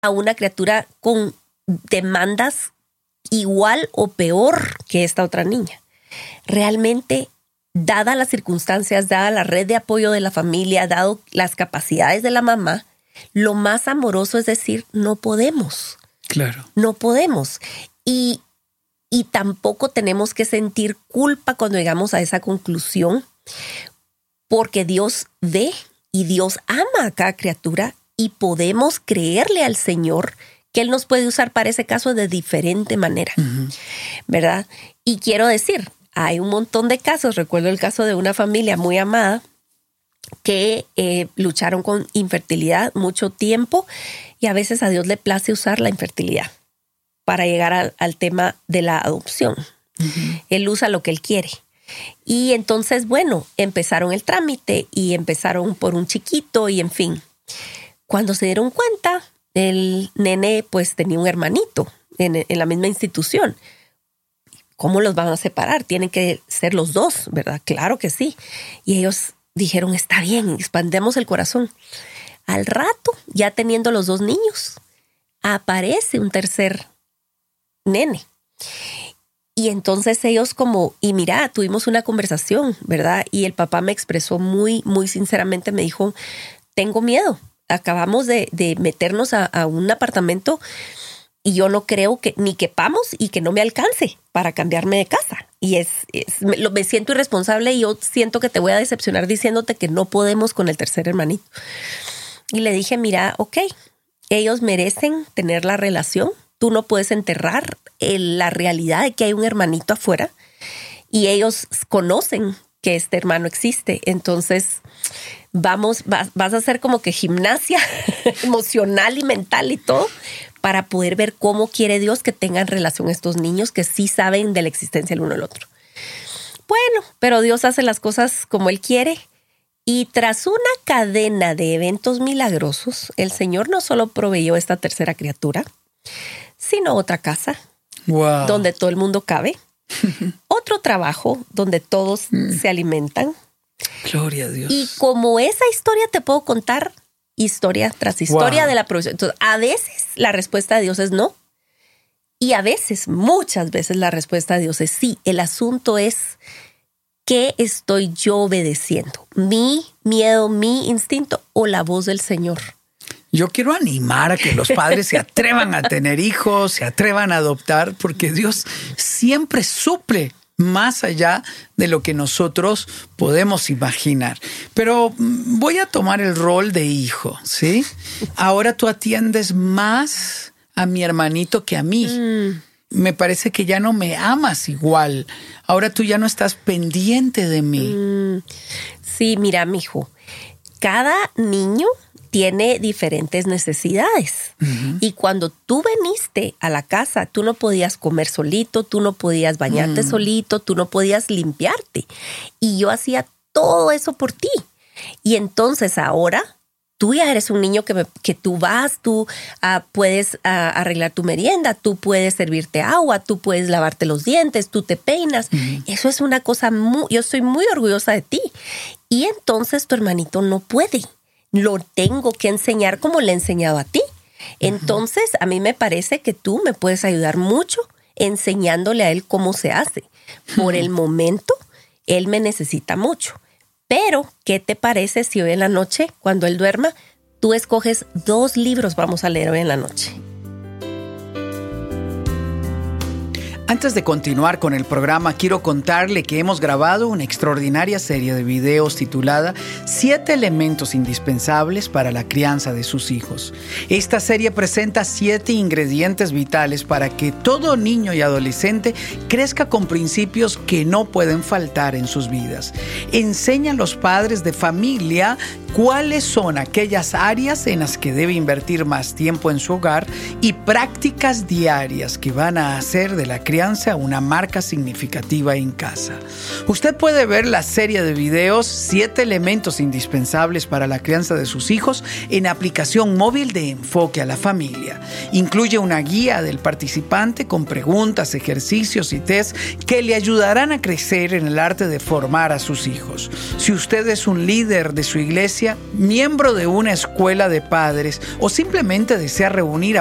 a una criatura con demandas igual o peor que esta otra niña. Realmente, dadas las circunstancias, dada la red de apoyo de la familia, dado las capacidades de la mamá, lo más amoroso es decir, no podemos. Claro. No podemos. Y tampoco tenemos que sentir culpa cuando llegamos a esa conclusión, porque Dios ve y Dios ama a cada criatura y podemos creerle al Señor que Él nos puede usar para ese caso de diferente manera, ¿verdad? Y quiero decir, hay un montón de casos. Recuerdo el caso de una familia muy amada que lucharon con infertilidad mucho tiempo y a veces a Dios le place usar la infertilidad para llegar al tema de la adopción. Él usa lo que Él quiere. Y entonces, bueno, empezaron el trámite y empezaron por un chiquito y en fin. Cuando se dieron cuenta, el nene pues tenía un hermanito en la misma institución. ¿Cómo los van a separar? Tienen que ser los dos, ¿verdad? Claro que sí. Y ellos dijeron, está bien, expandemos el corazón. Al rato, ya teniendo los dos niños, aparece un tercer nene. Y entonces ellos y mira, tuvimos una conversación, ¿verdad? Y el papá me expresó muy, muy sinceramente, me dijo, tengo miedo. Acabamos de meternos a un apartamento y yo no creo que ni quepamos y que no me alcance para cambiarme de casa. Y me siento irresponsable y yo siento que te voy a decepcionar diciéndote que no podemos con el tercer hermanito. Y le dije, mira, ok, ellos merecen tener la relación. Tú no puedes enterrar la realidad de que hay un hermanito afuera y ellos conocen que este hermano existe. Entonces, vas a hacer como que gimnasia emocional y mental y todo para poder ver cómo quiere Dios que tengan relación estos niños que sí saben de la existencia el uno del otro. Bueno, pero Dios hace las cosas como Él quiere. Y tras una cadena de eventos milagrosos, el Señor no solo proveyó esta tercera criatura, sino otra casa donde todo el mundo cabe, otro trabajo donde todos se alimentan. Gloria a Dios. Y como esa historia te puedo contar historia tras historia de la provisión. Entonces, a veces la respuesta de Dios es no. Y a veces, muchas veces la respuesta de Dios es sí. El asunto es ¿qué estoy yo obedeciendo? ¿Mi miedo, mi instinto o la voz del Señor? Yo quiero animar a que los padres se atrevan a tener hijos, se atrevan a adoptar, porque Dios siempre suple más allá de lo que nosotros podemos imaginar. Pero voy a tomar el rol de hijo, ¿sí? Ahora tú atiendes más a mi hermanito que a mí. Me parece que ya no me amas igual. Ahora tú ya no estás pendiente de mí. Sí, mira, mijo, cada niño tiene diferentes necesidades. Y cuando tú viniste a la casa, tú no podías comer solito, tú no podías bañarte solito, tú no podías limpiarte. Y yo hacía todo eso por ti. Y entonces ahora tú ya eres un niño que tú vas, tú puedes arreglar tu merienda, tú puedes servirte agua, tú puedes lavarte los dientes, tú te peinas. Eso es una cosa yo estoy muy orgullosa de ti. Y entonces tu hermanito no puede. Lo tengo que enseñar como le he enseñado a ti. Entonces, a mí me parece que tú me puedes ayudar mucho enseñándole a él cómo se hace. Por el momento, él me necesita mucho. Pero, ¿qué te parece si hoy en la noche, cuando él duerma, tú escoges 2 libros vamos a leer hoy en la noche? Antes de continuar con el programa, quiero contarle que hemos grabado una extraordinaria serie de videos titulada 7 elementos indispensables para la crianza de sus hijos. Esta serie presenta 7 ingredientes vitales para que todo niño y adolescente crezca con principios que no pueden faltar en sus vidas. Enseña a los padres de familia cuáles son aquellas áreas en las que debe invertir más tiempo en su hogar y prácticas diarias que van a hacer de la crianza crianza una marca significativa en casa. Usted puede ver la serie de videos 7 elementos indispensables para la crianza de sus hijos en aplicación móvil de Enfoque a la Familia. Incluye una guía del participante con preguntas, ejercicios y test que le ayudarán a crecer en el arte de formar a sus hijos. Si usted es un líder de su iglesia, miembro de una escuela de padres o simplemente desea reunir